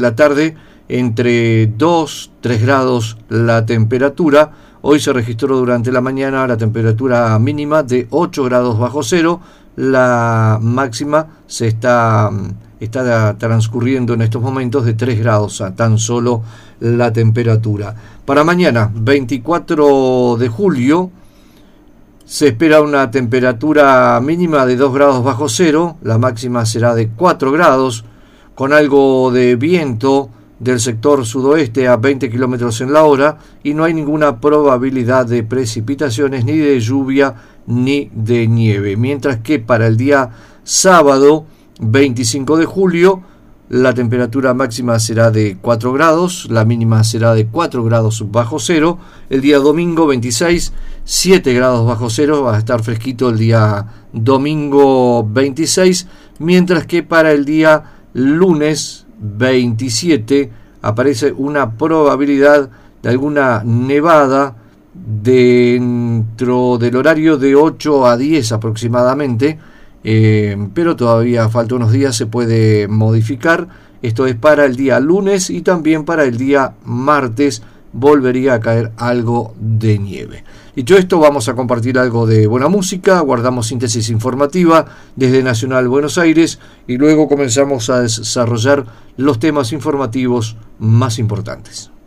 La tarde entre 2, 3 grados la temperatura. Hoy se registró durante la mañana la temperatura mínima de 8 grados bajo cero. La máxima se está transcurriendo en estos momentos de 3 grados a tan solo la temperatura. Para mañana, 24 de julio, se espera una temperatura mínima de 2 grados bajo cero. La máxima será de 4 grados, con algo de viento del sector sudoeste a 20 kilómetros en la hora, y no hay ninguna probabilidad de precipitaciones, ni de lluvia ni de nieve. Mientras que para el día sábado 25 de julio la temperatura máxima será de 4 grados, la mínima será de 4 grados bajo cero. El día domingo 26, 7 grados bajo cero, va a estar fresquito el día domingo 26, mientras que para el día lunes 27 aparece una probabilidad de alguna nevada dentro del horario de 8 a 10 aproximadamente, pero todavía falta unos días, se puede modificar. Esto es para el día lunes, y también para el día martes volvería a caer algo de nieve. Dicho esto, vamos a compartir algo de buena música, guardamos síntesis informativa desde Nacional Buenos Aires y luego comenzamos a desarrollar los temas informativos más importantes.